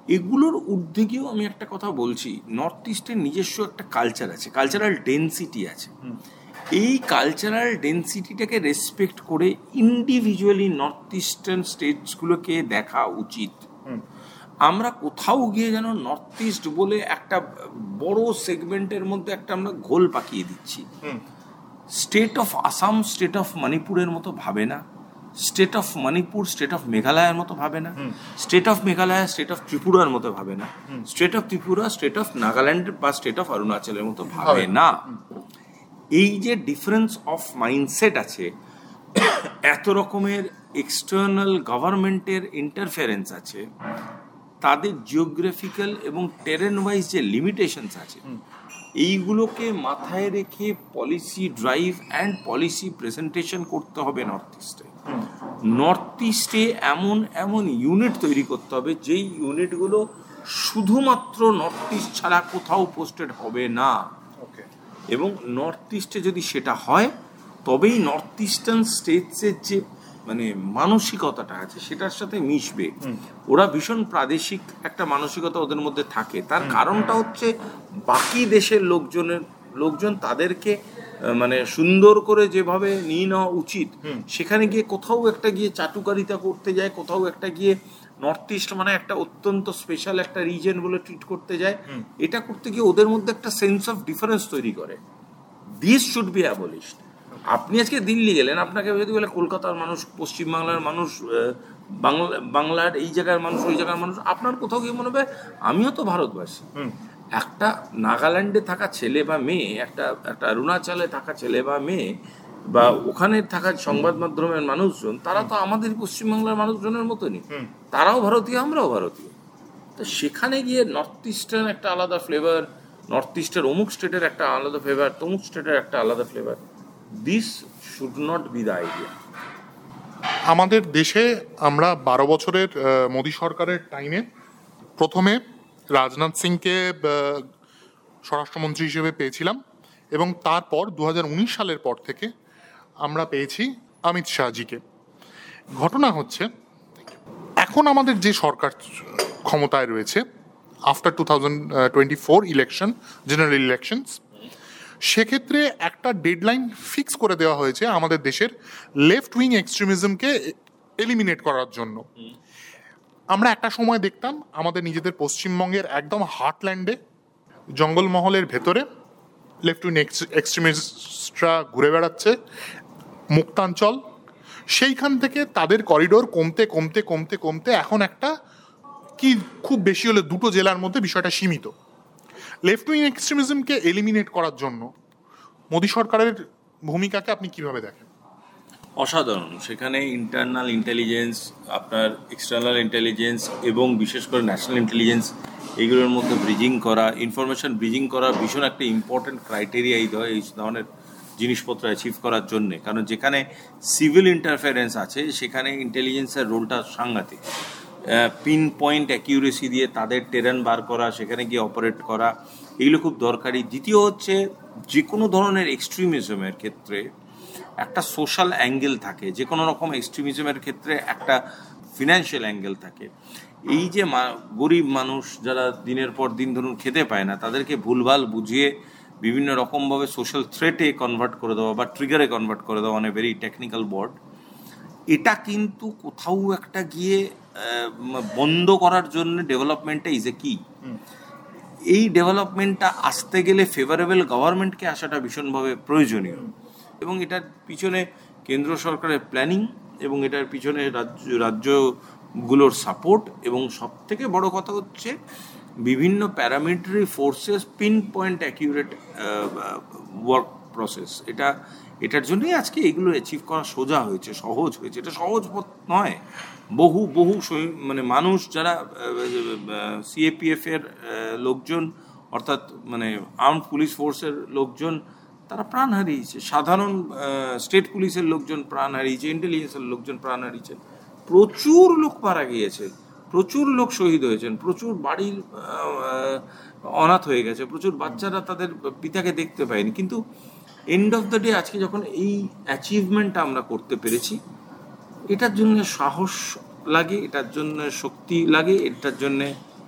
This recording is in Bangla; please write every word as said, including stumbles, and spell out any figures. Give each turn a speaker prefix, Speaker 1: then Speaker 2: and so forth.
Speaker 1: এগুলোর ঊর্ধ্বে গিয়েও আমি একটা কথা বলছি, নর্থ ইস্টের নিজস্ব একটা কালচার আছে, কালচারাল ডেন্সিটি আছে। এই কালচারাল ডেন্সিটিটাকে রেসপেক্ট করে ইন্ডিভিজুয়ালি নর্থ ইস্টার্ন স্টেটসগুলোকে দেখা উচিত। আমরা কোথাও গিয়ে যেন নর্থ ইস্ট বলে একটা বড় সেগমেন্টের মধ্যে একটা আমরা ঘোল পাকিয়ে দিচ্ছি। State of Assam state of মণিপুরের মতো ভাবে না, state of Manipur state of মেঘালয়ের মতো ভাবে না, state of Meghalaya state of ত্রিপুরার মতো ভাবে না, state of Tripura state of Nagaland বা স্টেট অফ অরুণাচলের মতো ভাবে না। এই যে ডিফারেন্স অফ মাইন্ডসেট আছে, এত রকমের এক্সটার্নাল গভর্নমেন্টের ইন্টারফারেন্স আছে, তাদের জিওগ্রাফিক্যাল এবং টেরেন ওয়াইজ যে লিমিটেশনস আছে, এইগুলোকে মাথায় রেখে policy drive and policy presentation করতে হবে নর্থ ইস্টে। নর্থ ইস্টে এমন এমন ইউনিট তৈরি করতে হবে যেই ইউনিটগুলো শুধুমাত্র নর্থ ইস্ট ছাড়া কোথাও পোস্টেড হবে না। এবং নর্থ ইস্টে যদি সেটা হয়, তবেই নর্থ ইস্টার্ন স্টেটসের যে মানে মানসিকতাটা আছে সেটার সাথে মিশবে। ওরা ভীষণ প্রাদেশিক একটা মানসিকতা ওদের মধ্যে থাকে। তার কারণটা হচ্ছে বাকি দেশের লোকজনের লোকজন তাদেরকে মানে সুন্দর করে যেভাবে নিয়ে নেওয়া উচিত, সেখানে গিয়ে কোথাও একটা গিয়ে চাটুকারিতা করতে যায়, কোথাও একটা গিয়ে নর্থ ইস্ট মানে একটা অত্যন্ত স্পেশাল একটা রিজন বলে ট্রিট করতে যায়। এটা করতে গিয়ে ওদের মধ্যে একটা সেন্স অফ ডিফারেন্স তৈরি করে। This should be abolished. আপনি আজকে দিল্লি গেলেন, আপনাকে যদি বলে কলকাতার মানুষ, পশ্চিমবাংলার মানুষ, বাংলা বাংলার এই জায়গার মানুষ, ওই জায়গার মানুষ, আপনার কোথাও গিয়ে মনে হবে আমিও তো ভারতবাসী। একটা নাগাল্যান্ডে থাকা ছেলে বা মেয়ে, একটা একটা অরুণাচলে থাকা ছেলে বা মেয়ে, বা ওখানে থাকা সংবাদ মাধ্যমের মানুষজন, তারা তো আমাদের পশ্চিমবাংলার মানুষজনের মতনই, তারাও ভারতীয়, আমরাও ভারতীয়। তো সেখানে গিয়ে নর্থ ইস্টার্ন একটা আলাদা ফ্লেভার, নর্থ ইস্টের অমুক স্টেটের একটা আলাদা ফ্লেভার, তমুক স্টেটের একটা আলাদা flavour, this should not be the idea.
Speaker 2: আমাদের দেশে আমরা বারো বছরের মোদী সরকারের টাইমে প্রথমে রাজনাথ সিংকে স্বরাষ্ট্রমন্ত্রী হিসেবে পেয়েছিলাম, এবং তারপর দু হাজার উনিশ সালের পর থেকে আমরা পেয়েছি অমিত শাহজিকে। ঘটনা হচ্ছে, এখন আমাদের যে সরকার ক্ষমতায় রয়েছে after two thousand twenty four election, general elections, সেক্ষেত্রে একটা ডেডলাইন ফিক্স করে দেওয়া হয়েছে আমাদের দেশের লেফট উইং এক্সট্রিমিজমকে এলিমিনেট করার জন্য। আমরা একটা সময় দেখতাম আমাদের নিজেদের পশ্চিমবঙ্গের একদম হার্টল্যান্ডে, জঙ্গলমহলের ভেতরে লেফট উইং এক্সট্রিমিস্টরা ঘুরে বেড়াচ্ছে, মুক্তাঞ্চল, সেইখান থেকে তাদের করিডোর কমতে কমতে কমতে কমতে এখন একটা কি খুব বেশি হলে দুটো জেলার মধ্যে বিষয়টা সীমিত। লেফট উইং এক্সট্রিমিজমকে এলিমিনেট করার জন্য মোদী সরকারের ভূমিকাকে আপনি কিভাবে দেখেন?
Speaker 1: অসাধারণ। সেখানে ইন্টারনাল ইন্টেলিজেন্স, আপনার এক্সটার্নাল ইন্টেলিজেন্স এবং বিশেষ করে ন্যাশনাল ইন্টেলিজেন্স, এইগুলোর মধ্যে ব্রিজিং করা, ইনফরমেশন ব্রিজিং করা ভীষণ একটা ইম্পর্টেন্ট ক্রাইটেরিয়া এই এই ধরনের জিনিসপত্র অ্যাচিভ করার জন্যে। কারণ যেখানে সিভিল ইন্টারফারেন্স আছে সেখানে ইন্টেলিজেন্সের রোলটা সাংঘাতিক। পিন পয়েন্ট অ্যাকিউরেসি দিয়ে তাদের টেরেন বার করা, সেখানে গিয়ে অপারেট করা, এগুলো খুব দরকারি। দ্বিতীয় হচ্ছে, যে কোনো ধরনের এক্সট্রিমিজমের ক্ষেত্রে একটা সোশ্যাল অ্যাঙ্গেল থাকে, যে কোনো রকম এক্সট্রিমিজমের ক্ষেত্রে একটা ফিনান্সিয়াল অ্যাঙ্গেল থাকে। এই যে গরিব মানুষ যারা দিনের পর দিন ধরুন খেতে পায় না, তাদেরকে ভুলভাল বুঝিয়ে বিভিন্ন রকমভাবে সোশ্যাল থ্রেটে কনভার্ট করে দেওয়া বা ট্রিগারে কনভার্ট করে দেওয়া on a very technical board, এটা কিন্তু কোথাও একটা গিয়ে বন্ধ করার জন্য ডেভেলপমেন্টটা ইজ এ কি। এই ডেভেলপমেন্টটা আসতে গেলে ফেভারেবল গভর্নমেন্টকে আসাটা ভীষণভাবে প্রয়োজনীয়, এবং এটার পিছনে কেন্দ্র সরকারের প্ল্যানিং এবং এটার পিছনে রাজ্য রাজ্যগুলোর সাপোর্ট, এবং সব থেকে বড় কথা হচ্ছে বিভিন্ন paramilitary forces pin point accurate work process. এটা এটার জন্যই আজকে এগুলো অ্যাচিভ করা সোজা হয়েছে, সহজ হয়েছে। এটা সহজ পথ নয়। বহু বহু মানে মানুষ যারা সিএপিএফ এর লোকজন, অর্থাৎ মানে আর্মড পুলিশ ফোর্সের লোকজন, তারা প্রাণ হারিয়েছে। সাধারণ স্টেট পুলিশের লোকজন প্রাণ হারিয়েছে, ইন্টেলিজেন্সের লোকজন প্রাণ হারিয়েছে, প্রচুর লোক মারা গিয়েছে, প্রচুর লোক শহীদ হয়েছেন, প্রচুর বাড়ির অনাথ হয়ে গেছে, প্রচুর বাচ্চারা তাদের পিতাকে দেখতে পায়নি। কিন্তু এন্ড অফ দ্য ডে আজকে যখন এই অ্যাচিভমেন্টটা আমরা করতে পেরেছি, এটার জন্য সাহস লাগে, এটার জন্য শক্তি লাগে, এটার জন্যে